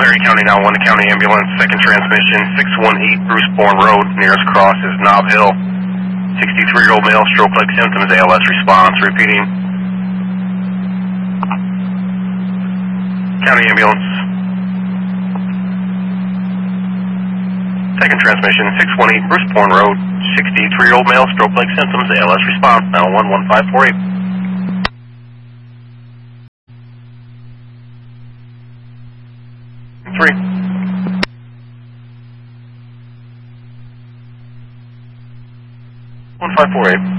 Perry County 911 to County Ambulance, second transmission, 618 Bruce Bourne Road, nearest cross is Knob Hill. 63-year-old male, stroke-like symptoms, ALS response, repeating. County Ambulance. Second transmission, 618 Bruce Bourne Road, 63-year-old male, stroke-like symptoms, ALS response, 911-1548. 3. 1548.